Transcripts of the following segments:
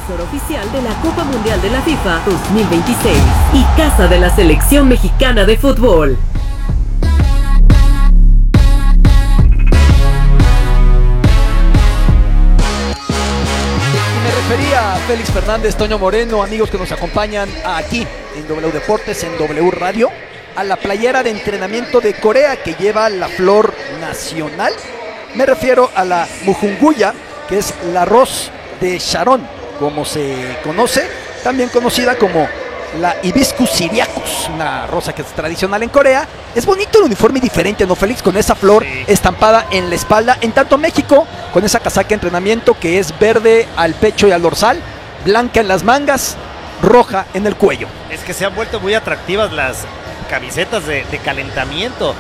emisora oficial de la Copa Mundial de la FIFA 2026 y casa de la Selección Mexicana de Fútbol. Me refería a Félix Fernández, Toño Moreno, amigos que nos acompañan aquí en W Deportes, en W Radio, a la playera de entrenamiento de Corea que lleva la flor nacional. Me refiero a la Muhunguya, que es la arroz de Sharon, como se conoce, también conocida como la Hibiscus syriacus, una rosa que es tradicional en Corea. Es bonito el uniforme diferente, ¿no, Félix? Con esa flor estampada en la espalda. En tanto México, con esa casaca de entrenamiento que es verde al pecho y al dorsal, blanca en las mangas, roja en el cuello. Es que se han vuelto muy atractivas las camisetas de calentamiento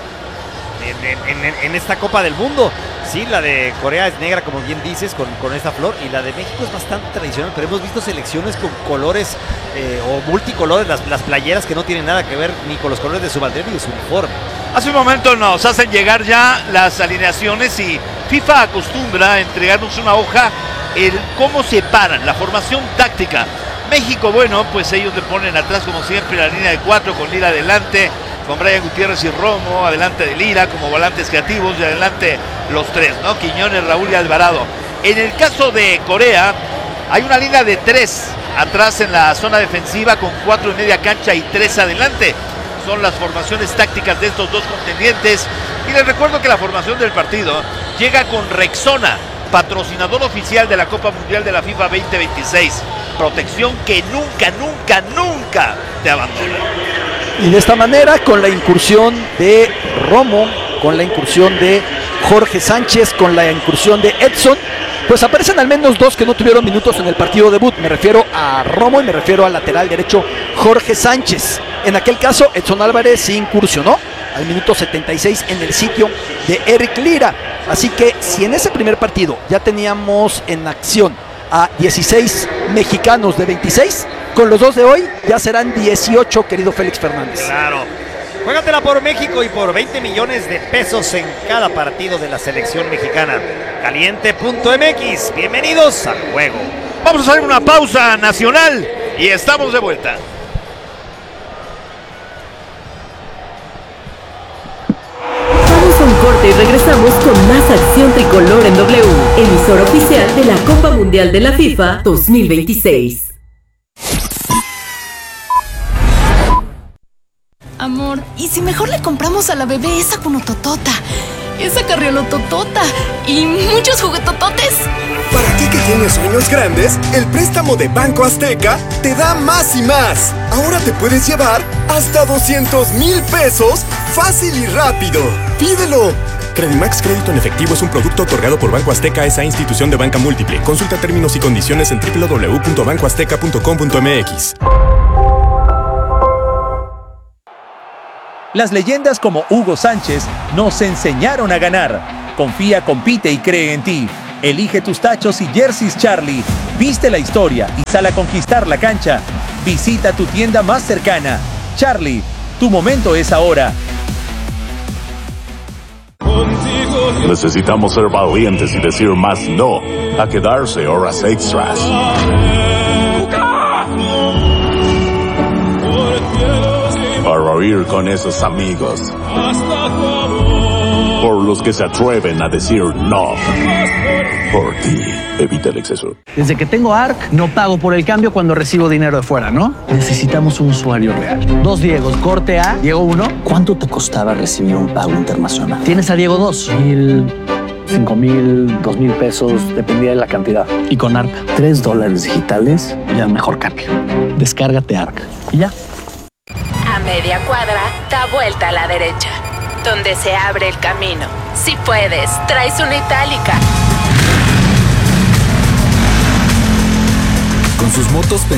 en esta Copa del Mundo. Sí, la de Corea es negra, como bien dices, con esta flor, y la de México es bastante tradicional, pero hemos visto selecciones con colores o multicolores, las playeras que no tienen nada que ver ni con los colores de su bandera ni de su uniforme. Hace un momento nos hacen llegar ya las alineaciones y FIFA acostumbra a entregarnos una hoja el cómo se paran, la formación táctica. México, bueno, pues ellos le ponen atrás como siempre la línea de 4 con Lira adelante, con Brian Gutiérrez y Romo, adelante de Lira como volantes creativos y adelante los tres, ¿no? Quiñones, Raúl y Alvarado. En el caso de Corea, hay una línea de 3 atrás en la zona defensiva con 4 en media cancha y 3 adelante. Son las formaciones tácticas de estos dos contendientes. Y les recuerdo que la formación del partido llega con Rexona, patrocinador oficial de la Copa Mundial de la FIFA 2026. Protección que nunca, nunca, nunca te abandona. Y de esta manera, con la incursión de Romo, con la incursión de Jorge Sánchez, con la incursión de Edson, pues aparecen al menos dos que no tuvieron minutos en el partido debut. Me refiero a Romo y me refiero al lateral derecho Jorge Sánchez. En aquel caso, Edson Álvarez sí incursionó al minuto 76 en el sitio de Eric Lira. Así que si en ese primer partido ya teníamos en acción a 16 mexicanos de 26, con los dos de hoy ya serán 18, querido Félix Fernández. Claro. Juégatela por México y por 20 millones de pesos en cada partido de la selección mexicana. Caliente.mx. Bienvenidos al juego. Vamos a hacer una pausa nacional y estamos de vuelta. Vamos a un corte y regresamos con más acción tricolor en W, emisora oficial de la Copa Mundial de la FIFA 2026. Amor, ¿y si mejor le compramos a la bebé esa cunototota, esa carriolototota y muchos juguetototes? Para ti que tienes sueños grandes, el préstamo de Banco Azteca te da más y más. Ahora te puedes llevar hasta 200,000 pesos fácil y rápido. ¡Pídelo! Credimax Crédito en Efectivo es un producto otorgado por Banco Azteca, esa institución de banca múltiple. Consulta términos y condiciones en www.bancoazteca.com.mx. Las leyendas como Hugo Sánchez nos enseñaron a ganar. Confía, compite y cree en ti. Elige tus tachos y jerseys Charlie. Viste la historia y sal a conquistar la cancha. Visita tu tienda más cercana. Charlie, tu momento es ahora. Necesitamos ser valientes y decir más no a quedarse horas extras. Para ir con esos amigos. Por los que se atreven a decir no. Por ti, evita el exceso. Desde que tengo ARC, no pago por el cambio cuando recibo dinero de fuera, ¿no? Necesitamos un usuario real. 2 Diegos, corte A, Diego 1. ¿Cuánto te costaba recibir un pago internacional? Tienes a Diego 2. 5,000, 2,000 pesos, dependía de la cantidad. Y con ARC, $3 digitales, ya mejor cambio. Descárgate ARC y ya. A media cuadra, da vuelta a la derecha, donde se abre el camino. Si puedes, traes una itálica. Con sus motos